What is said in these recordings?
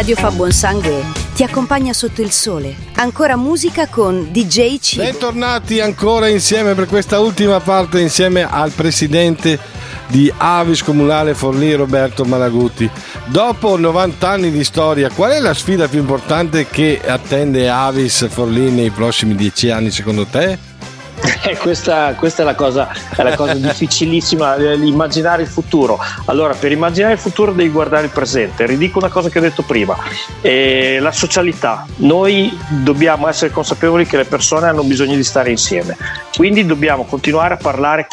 Radio fa buon sangue ti accompagna sotto il sole. Ancora musica con DJ Cibo. Bentornati ancora insieme per questa ultima parte insieme al presidente di Avis Comunale Forlì, Roberto Malaguti. Dopo 90 anni di storia, qual è la sfida più importante che attende Avis Forlì nei prossimi 10 anni secondo te? Questa è la cosa difficilissima, immaginare il futuro. Allora, per immaginare il futuro devi guardare il presente. Ridico una cosa che ho detto prima, la socialità. Noi dobbiamo essere consapevoli che le persone hanno bisogno di stare insieme, quindi dobbiamo continuare a parlare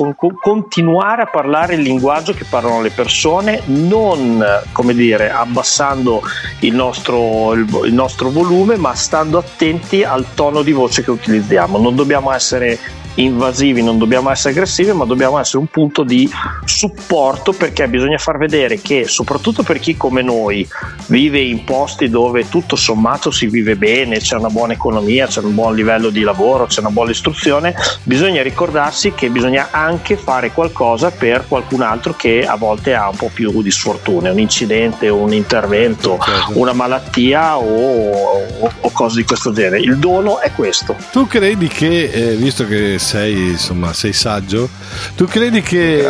il linguaggio che parlano le persone, non, come dire, abbassando il nostro volume, ma stando attenti al tono di voce che utilizziamo. Non dobbiamo essere invasivi, non dobbiamo essere aggressivi, ma dobbiamo essere un punto di supporto, perché bisogna far vedere che, soprattutto per chi come noi vive in posti dove tutto sommato si vive bene, c'è una buona economia, c'è un buon livello di lavoro, c'è una buona istruzione, bisogna ricordarsi che bisogna anche fare qualcosa per qualcun altro che a volte ha un po' più di sfortune, un incidente, un intervento, una malattia o cose di questo genere. Il dono è questo. Tu credi che, visto che sei saggio, tu credi che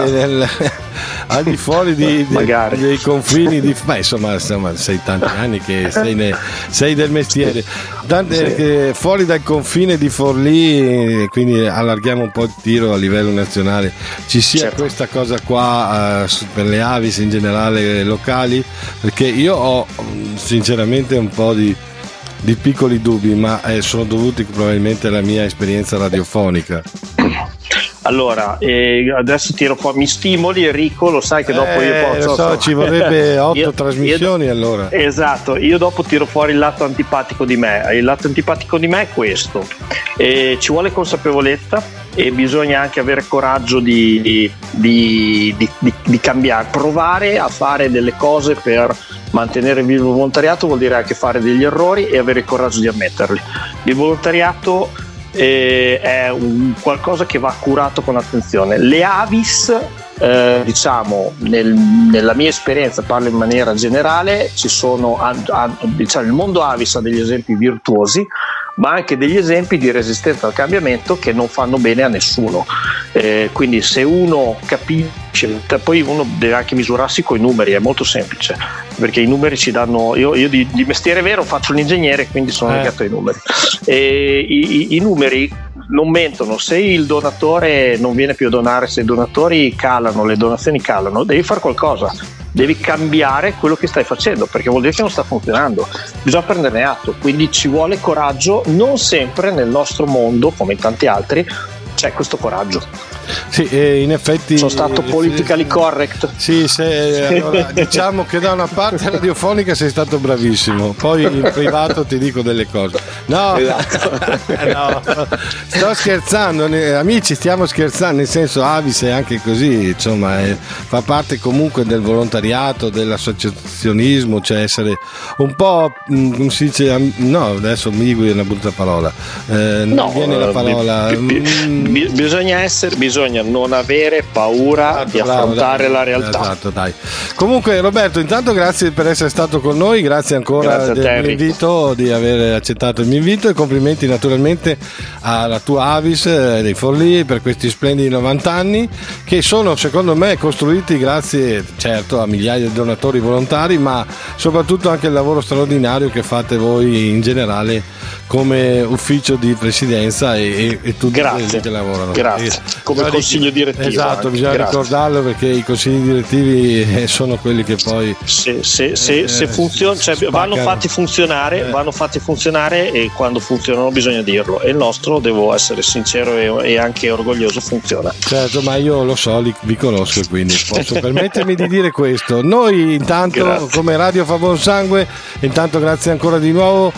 al di fuori dei confini sei tanti anni che sei del mestiere, che fuori dal confine di Forlì, quindi allarghiamo un po' il tiro a livello nazionale, ci sia questa cosa qua per le Avis in generale locali? Perché io ho sinceramente un po' di piccoli dubbi, ma sono dovuti probabilmente alla mia esperienza radiofonica. Allora, adesso tiro fuori, mi stimoli Enrico, lo sai che dopo io ci vorrebbe 8 trasmissioni allora. Esatto, io dopo tiro fuori il lato antipatico di me. Il lato antipatico di me è questo: ci vuole consapevolezza e bisogna anche avere coraggio di cambiare, provare a fare delle cose per mantenere vivo il volontariato. Vuol dire anche fare degli errori e avere il coraggio di ammetterli. Il volontariato è un qualcosa che va curato con attenzione. Le Avis, diciamo, nella mia esperienza, parlo in maniera generale, ci sono diciamo, il mondo Avis ha degli esempi virtuosi, ma anche degli esempi di resistenza al cambiamento che non fanno bene a nessuno. Quindi se uno capisce, poi uno deve anche misurarsi con i numeri, è molto semplice, perché i numeri ci danno, io di mestiere vero faccio l'ingegnere, quindi sono legato ai numeri, e i numeri non mentono. Se il donatore non viene più a donare, se i donatori calano, le donazioni calano, devi fare qualcosa, devi cambiare quello che stai facendo, perché vuol dire che non sta funzionando, bisogna prenderne atto. Quindi ci vuole coraggio, non sempre nel nostro mondo, come in tanti altri, c'è questo coraggio. Sì, in effetti sono stato politically correct. Sì, allora, diciamo che da una parte radiofonica sei stato bravissimo, poi in privato ti dico delle cose. No, no, sto scherzando, amici, stiamo scherzando, nel senso Avis è anche così, insomma, fa parte comunque del volontariato, dell'associazionismo, cioè essere un po', come si dice, no, adesso Migui è una brutta parola, non viene la parola. Bisogna non avere paura di affrontare la realtà. Esatto, dai. Comunque Roberto, intanto grazie per essere stato con noi, grazie ancora del mio invito, di aver accettato il mio invito, e complimenti naturalmente alla tua Avis dei Forlì per questi splendidi 90 anni che sono, secondo me, costruiti grazie certo a migliaia di donatori volontari, ma soprattutto anche il lavoro straordinario che fate voi in generale come ufficio di presidenza e tutti quelli che lavorano. Grazie. Come consiglio direttivo. Esatto, bisogna ricordarlo, perché i consigli direttivi sono quelli che poi se funziona, cioè, vanno fatti funzionare, e quando funzionano bisogna dirlo, e il nostro, devo essere sincero e anche orgoglioso, funziona. Certo, ma io lo so, vi conosco, quindi posso permettermi di dire questo. Noi intanto come Radio fa buon sangue, intanto grazie ancora di nuovo,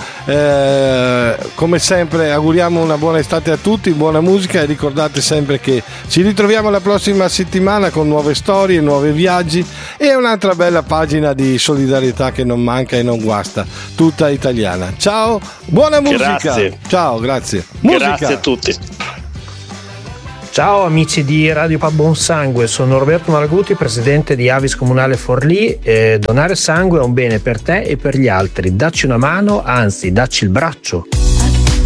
come sempre auguriamo una buona estate a tutti, buona musica, e ricordate sempre che ci ritroviamo la prossima settimana con nuove storie, nuovi viaggi e un'altra bella pagina di solidarietà che non manca e non guasta, tutta italiana. Ciao, buona musica. Grazie. Ciao, grazie. Musica. Grazie a tutti. Ciao amici di Radio Pub Buon Sangue, sono Roberto Malaguti, presidente di Avis Comunale Forlì. Donare sangue è un bene per te e per gli altri. Dacci una mano, anzi dacci il braccio.